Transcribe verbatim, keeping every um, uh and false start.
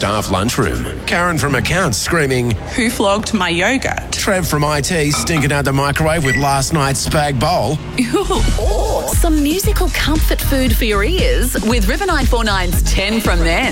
staff lunchroom. Karen from accounts screaming, "Who flogged my yogurt?" Trev from I T stinking out the microwave with last night's spag bowl. Or some musical comfort food for your ears with River nine four nine's ten from then.